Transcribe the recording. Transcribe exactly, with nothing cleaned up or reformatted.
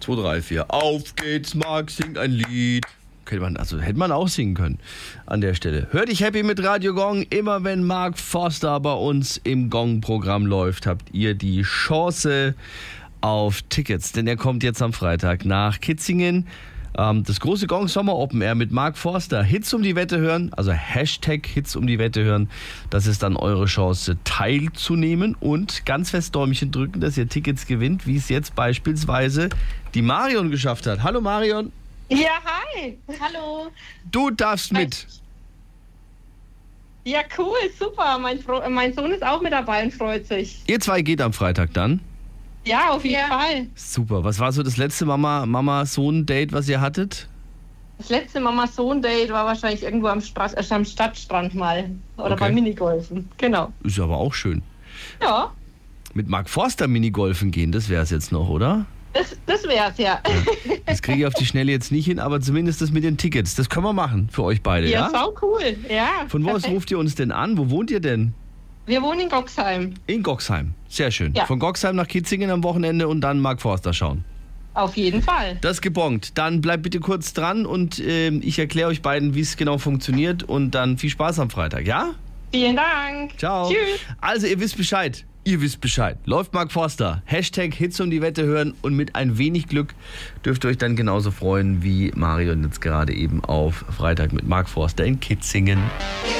zwei, drei, vier. Auf geht's, Marc, singt ein Lied. Könnte man, also hätte man auch singen können an der Stelle. Hör dich happy mit Radio Gong. Immer wenn Marc Forster bei uns im Gong-Programm läuft, habt ihr die Chance auf Tickets. Denn er kommt jetzt am Freitag nach Kitzingen. Ähm, das große Gong Sommer Open Air mit Marc Forster. Hits um die Wette hören, also Hashtag Hits um die Wette hören. Das ist dann eure Chance, teilzunehmen und ganz fest Däumchen drücken, dass ihr Tickets gewinnt, wie es jetzt beispielsweise die Marion geschafft hat. Hallo Marion. Ja, hi. Hallo. Du darfst mit. Ja, cool, super. Mein, Fro- mein Sohn ist auch mit dabei und freut sich. Ihr zwei geht am Freitag dann? Ja, auf jeden ja. Fall. Super. Was war so das letzte Mama, Mama-Sohn-Date, was ihr hattet? Das letzte Mama-Sohn-Date war wahrscheinlich irgendwo am, Stra- äh, am Stadtstrand mal. Oder okay. Beim Minigolfen. Genau. Ist aber auch schön. Ja. Mit Marc Forster Minigolfen gehen, das wäre es jetzt noch, oder? Das, das wär's, ja. ja. Das kriege ich auf die Schnelle jetzt nicht hin, aber zumindest das mit den Tickets. Das können wir machen für euch beide, ja? Ja, sau cool. Ja. Von wo aus ruft ihr uns denn an? Wo wohnt ihr denn? Wir wohnen in Goxheim. In Goxheim. Sehr schön. Ja. Von Goxheim nach Kitzingen am Wochenende und dann Marc Forster schauen. Auf jeden Fall. Das gebongt. Dann bleibt bitte kurz dran und äh, ich erkläre euch beiden, wie es genau funktioniert und dann viel Spaß am Freitag, ja? Vielen Dank. Ciao. Tschüss. Also ihr wisst Bescheid. Ihr wisst Bescheid. Läuft Marc Forster. Hashtag Hits um die Wette hören und mit ein wenig Glück dürft ihr euch dann genauso freuen wie Marion jetzt gerade eben auf Freitag mit Marc Forster in Kitzingen.